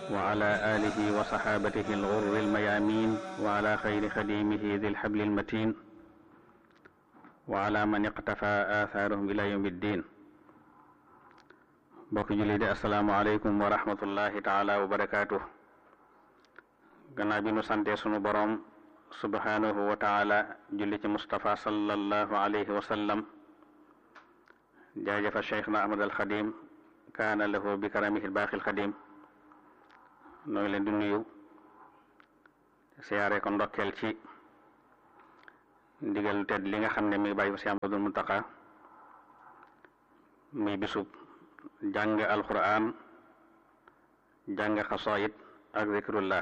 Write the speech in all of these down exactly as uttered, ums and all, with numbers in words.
wa ala alihi wa saxaabatihi al-ghurri al-mayaamiin wa ala xayri xadiimihi dil habli al-matiin wa ala man iqtafaa aasaarahum ila yawmi ddiin. mbokk julli di assalaamu aleykum wa rahmatullahi taala wa barakaatuh. gannaaw bi nu sante sunu boroom subhanahu wa taala julli ci Mustafa sallallahu alayhi wa sallam jaajëfa Cheikhna Ahmad al Xadim kaana lahu bi karamihi al baaqi al xadim. noo ngi leen di nuyu siyaare ko ndokkeel ci ndigal tedd li nga xam ne mi bàyyi si Ahmadul Muntaqa muy bisub jàng alquran jàng xasaayid ak zikrullah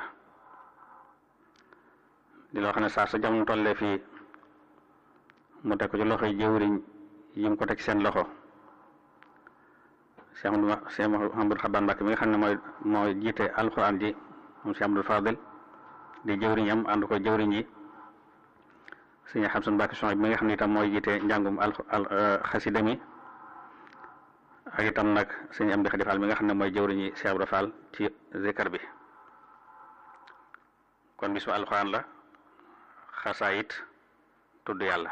di loo xam ne saa sa jamono tollee fii mu teg ko ci loxoy jëwriñ yi mu ko teg seen loxo Cheikh Mouhamadou Xaban Mbàkke mi nga xam ne mooy mooy jiite alquran ji moom Cheikh Abdoul Fadil di jëwriñam ànd ko jëwriñ yi Sëñ Xamsun Mbàkke son mi nga xam ne itam mooy jiite njàngum al xasida mi ak itam nag Sëñ Amdi Xadi Fall mi nga xam ne mooy jëwriñi Cheikh Abdou Fall ci zikar bi. kon bisu alquran la xasaayit tudd yàlla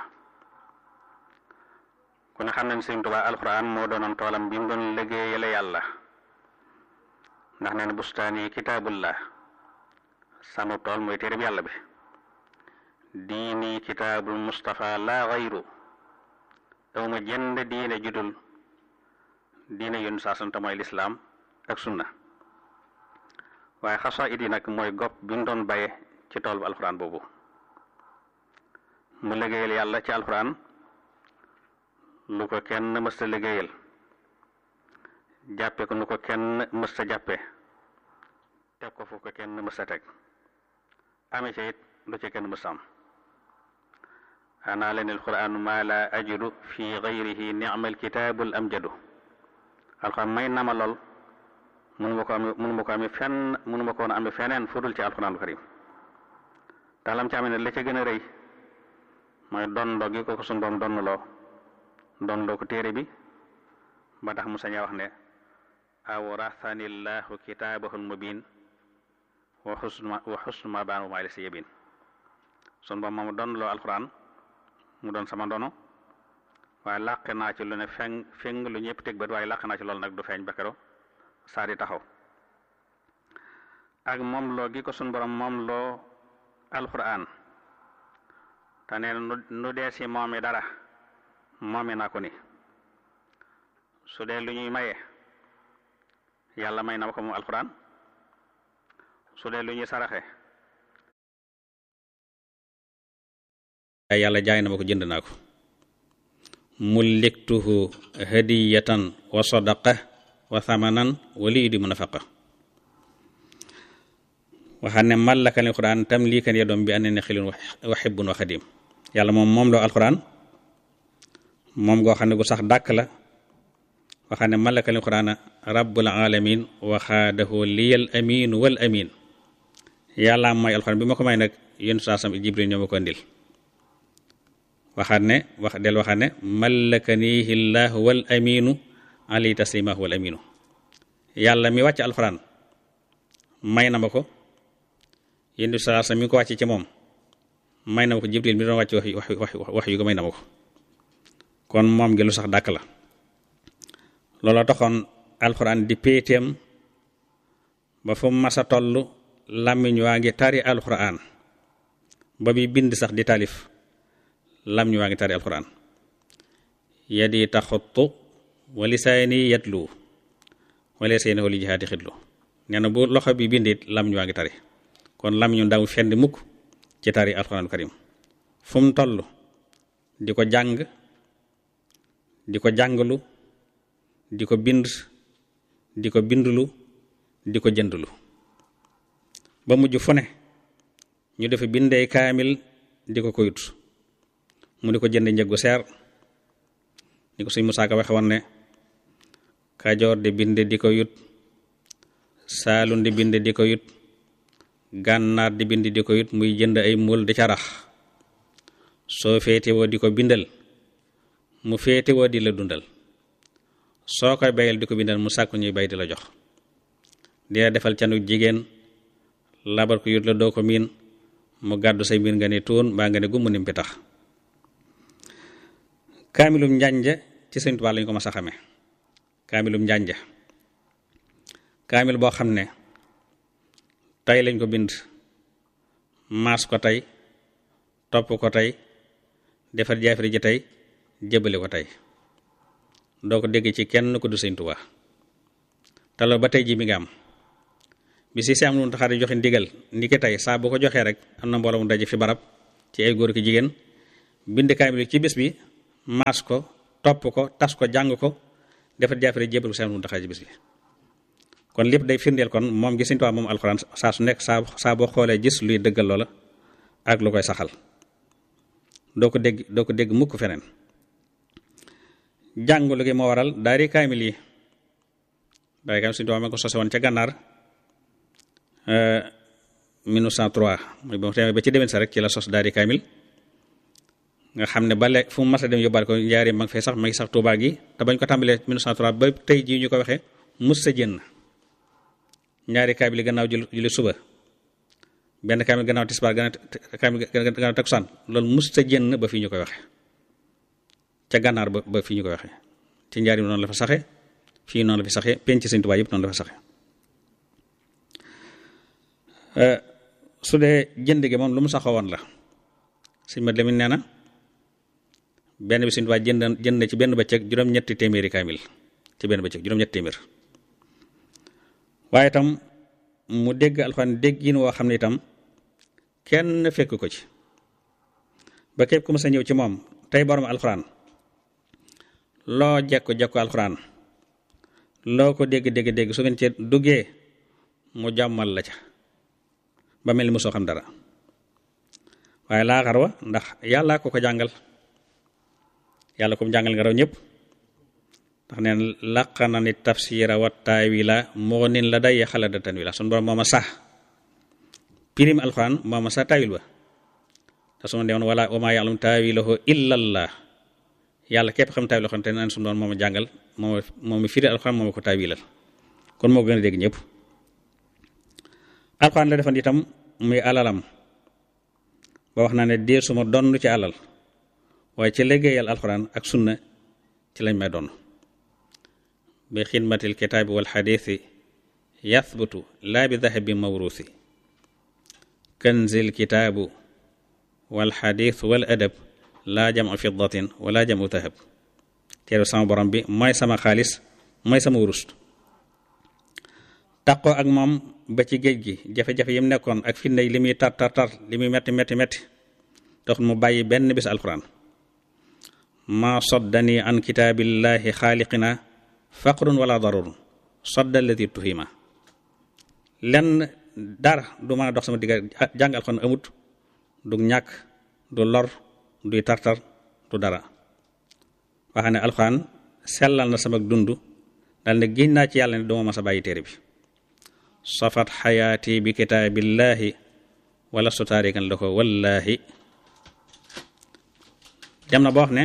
ku ne xam nañ Sëriñ Tuubaa alquran moo doonoon toolam bi mu doon liggéeyale yàlla ndax nee na bustaani kitaabullah sama tool mooy téereb yàlla bi diini kitaabul Mustafa la gayru daw ma jënd diine judul diine yoon saa santa mooy lislaam ak sunna waaye xasaayid yi nag mooy gopp bi mu doon baye ci tool bu alquran boobu mu liggéeyal yàlla ci alquran lu ko kenn mësta liggéeyal jàppe ko nu ko kenn mësta jàppe teg ko fu ko kenn mësta teg ame ci it lu ci kenn mësta am ana leen alquran ma la ajidu fi gayrihi ni'mal kitaabul amjadu alquran may nama lool mënu ma ko am mënu ma ko amee fenn mënu ma ko woon amee feneen fu dul ci alquranul karim taalam ci amee ne la ca gën a rëy mooy dondo gi ko ko sunu doom donnloo donnloo ko téere bi ba tax mu saña wax ne awrathani llahu kitaabahul mubin wa xusma wa xusma baanu ma si yebin sunu doom moomu donnloo alquran mu doon sama ndono waaye làq naa ci lu ne feng feng lu ñëpp teg bët waaye làq naa ci loolu nag du feeñ ba kero saa di taxaw ak moom loo gi ko sunu borom moom loo alquran te nee na nu dee si moomi dara moomi naa ko ni su dee lu ñuy maye yàlla may na ma ko moom alquran su dee lu ñuy saraxe yàlla jaay na ma ko jënd naa ko mulliktuhu hadiyatan wa sadaqa wa thamanan wa lii di munafaqa waxaan ne mallakal alquran tamlikan yadoom bi annani xilun wa hibbun wa xadim yàlla moom moom loo alquran moom goo xam ne gu sax dàkk la waxaan ne mallakal alquran rabbul alamin wa xaadahu liyal amin wal amin yàlla may alquran bi ma ko may nag yéen saa sam jibril ñoo ma ko ndil waxaat ne wax del waxaat ne mallakanihi llahu wal aminu ali taslimahu wal aminu yàlla mi wàcc alxuraan may na ma ko yéen di saa sa mi ko wàcc ci moom may na ma ko jibril mi doon wàcc wax wax wax yu ko may na ma ko kon moom gi lu sax dàkk la looloo taxoon alxuraan di péeteem ba fu masa toll làmmiñ waa ngi tari alxuraan ba bi bind sax di taalif làmmiñ waa ngi tari alxuraan yadi taxuttu wa lisaani yatlu wa lisaani li jihaati xitlu nee na bu loxo bi bindit làmmiñ waa ngi tari kon làmmiñu ndaw fenn mukk ci tari alxuraanul karim fu mu toll di ko jàng di ko jàngalu di ko bind di ko bindlu di ko jëndlu ba mujj fu ne ñu defe bindee kaamil di ko koyut mu di ko jënd njëggu seer ni ko suñ Musaa Ka waxe woon ne Kajoor di bind di ko yut Saalum di bind di ko yut Gànnaar di bind di ko yut muy jënd ay mul di ca rax soo féetewoo di ko bindal mu féetewoo di la dundal soo koy bayal di ko bindal mu sàkku ñuy bay di la jox di la defal canu jigéen labar ko yut la doo ko miin mu gàddu say mbir nga ne tuun mbaa nga ne gummu nim pi tax kaamilum njànja ci Sëriñ Tuubaa lañu ko mas a xame kaamilum njànja kaamil boo xam ne tey lañ ko bind maas ko tey topp ko tey defar jaafari ji tey jëbale ko tey doo ko dégg ci kenn ko du Sëriñ Tuubaa te loolu ba tey ji mi nga am bi si si am lu taxaar joxe ndigal ni ki tey saa boo ko joxee rek am na mbooloo mu daje fi barab ci ay góor ki jigéen bind kaamil ci bis bi maas ko topp ko tas ko jàng ko defar jaafari jébal ko si am lu taxaar ci bis bi kon lépp day firndeel kon moom gi Sëriñ Tuubaa moom alxuraan saa su nekk saa saa boo xoolee gis luy dëggal loola ak lu koy saxal doo ko dégg doo ko dégg mukk feneen jàngulu gi moo waral daari kaamil yi daari kaamil Sëriñ Tuubaa ma ko sose woon ca gànnaar mille neuf cent trois mooy ba mu demee ba ci déwén sa rek ci la sos daari kaamil nga xam ne ba léegi fu mu mas a dem yóbbaale ko njaari mag fay sax ma ngi sax Tuubaa gi te bañ ko tàmbalee mille neuf cent trois ba tey jii ñu ko waxee mus sa jënn ñaari kaamil gannaaw jul julli suba benn kaamil gannaaw tisbaar kaamil gannaaw takkusaan loolu mus sa jënn ba fii ñu koy waxe ca gànnaar ba ba fii ñu koy waxe ci njaari noonu la fa saxe fii noonu la fi saxe penc Sëriñ Tuubaa yëpp noonu la fa saxe su dee jënd gi moom lu mu saxoo woon la Sëriñ Mat Lamin nee na benn bi Sëriñ Tuubaa jënd jënd na ci benn bëccëg juróom-ñetti téeméeri kaamil ci benn bëccëg juróom-ñetti téeméer waaye itam mu dégg alxuraan déggin woo xam ne itam kenn fekk ko ci ba képp ku ma sa ñëw ci moom tey borom alxuraan loo jekko jekko alxuraan loo ko dégg dégg dégg su ngeen ci duggee mu jàmmal la ca ba mel ni mosoo xam dara waaye laaxar wa ndax yàlla ko ko jàngal yàlla ko mu jàngal nga raw ñëpp ndax neen laqana ni tafsira wa taawila moo nin la day xala da tanwila sun borom moo ma sax pirim alxuraan moo ma sax taawil ba te su ma newoon wala wa maa ya'lamu taawilahu illa Allah yàlla képp xam taawil alxuraan te naan sun borom moo ma jàngal moo moo ma firi alxuraan moo ma ko taawilal kon moo gën a dégg ñëpp alxuraan la defan itam muy alalam ba wax naa ne dee suma donn ci alal waaye ci liggéeyal alxuraan ak sunna ci lañ may donn bi xidmatil kitaabi wal xadiisi yathbutu laa bi dahabi mawruusi kanzil kitaabu wal xadiis wal adab laa jamu fiddatin wala jamu dahab teeru sama borom bi mooy sama xaalis mooy sama wurus taqoo ak moom ba ci géej gi jafe-jafe yi mu nekkoon ak fitna yi li muy tar tar tar li muy metti metti metti taxul mu bàyyi benn bis alxuraan maa soddani an kitaabillahi xaaliqina faqrun wala darurun sodda alladi tuhima lenn dara du mën a dox sama digga jàng alxuraan amut du ñàkk du lor duy tartar du dara waxa ne alxuraan sellal na sama dund dal ne génn naa ci yàlla ne duma mas a bàyyi téere bi safat xayaati bi kitaabillahi wala su taarikan la ko wallaahi dem na boo wax ne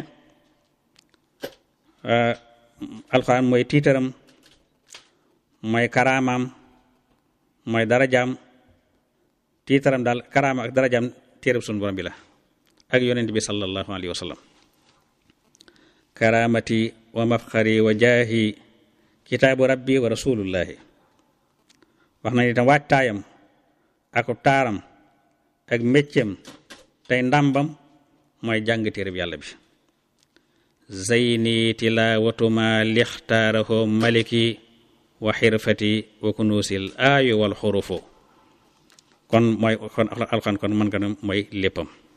alxuraan mooy tiitaram mooy karaamaam mooy darajaam tiitaram daal karaama ak darajaam téereb sunu borom bi la ak yonent bi sallallahu alayhi wa sallam karaamati wa mafxari wa jaahi kitaabu rabbi wa rasulullahi wax na itam waajtaayam ak taaram ak mécceem tey ndàmbam mooy jàng téereb yàlla bi zayni tilaawatuma lixtaarahu maliki wa xirfati wa kunuusil aayu wal xurufu kon mooy kon alxuraan kon mën nga ne mooy léppam